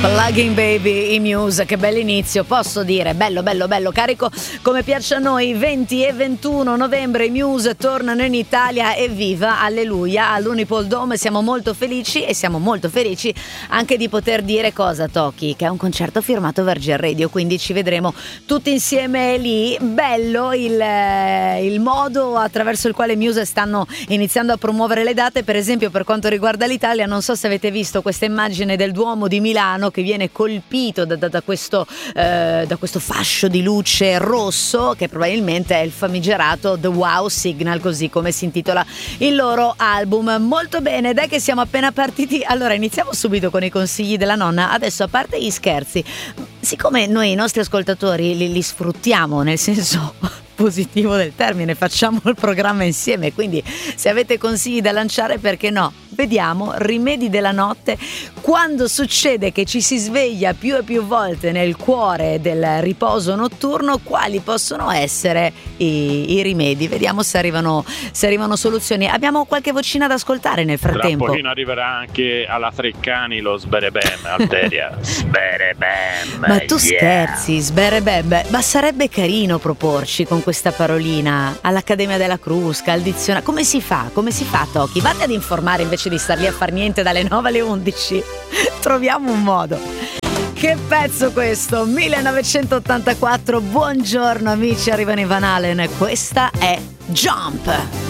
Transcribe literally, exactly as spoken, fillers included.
Plug-in Baby, i Muse, che bell'inizio, posso dire, bello bello bello, carico come piace a noi. Venti e ventuno novembre i Muse tornano in Italia, evviva, alleluia, all'Unipol Dome. Siamo molto felici e siamo molto felici anche di poter dire cosa, Toki, che è un concerto firmato Virgin Radio, quindi ci vedremo tutti insieme lì. Bello il, il modo attraverso il quale i Muse stanno iniziando a promuovere le date. Per esempio, per quanto riguarda l'Italia, non so se avete visto questa immagine del Duomo di Milano che viene colpito da, da, da, questo, eh, da questo fascio di luce rosso, che probabilmente è il famigerato The Wow Signal, così come si intitola il loro album. Molto bene, dai che siamo appena partiti. Allora iniziamo subito con i consigli della nonna. Adesso, a parte gli scherzi, siccome noi i nostri ascoltatori li, li sfruttiamo nel senso positivo del termine, facciamo il programma insieme, quindi se avete consigli da lanciare, perché no? Vediamo, rimedi della notte, quando succede che ci si sveglia più e più volte nel cuore del riposo notturno, quali possono essere i, i rimedi? Vediamo se arrivano, se arrivano soluzioni. Abbiamo qualche vocina da ascoltare nel frattempo. Tra un pochino arriverà anche alla Treccani lo sberebem, Alteria. Sberebem. Ma tu yeah. scherzi, sberebem, ma sarebbe carino proporci con questa parolina all'Accademia della Crusca, al dizionario. Come si fa? Come si fa, Toki? Vatti ad informare invece di star lì a far niente dalle nove alle undici. Troviamo un modo. Che pezzo questo? millenovecentottantaquattro. Buongiorno amici, arrivano i Van Halen. Questa è Jump.